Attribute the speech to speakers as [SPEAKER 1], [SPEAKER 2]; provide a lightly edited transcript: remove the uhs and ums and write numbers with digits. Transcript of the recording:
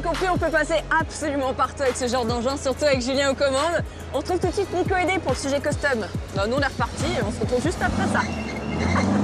[SPEAKER 1] compris, on peut passer absolument partout avec ce genre d'engin, surtout avec Julien aux commandes. On retrouve tout de suite Nico et Dé pour le sujet custom. Bah, nous on est reparti et on se retrouve juste après ça.